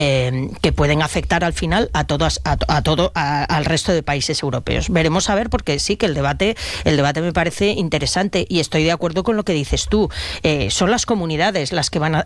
que pueden afectar al final al resto de países europeos. Veremos a ver, porque sí que el debate me parece interesante y estoy de acuerdo con lo que dices tú. Son las comunidades las que van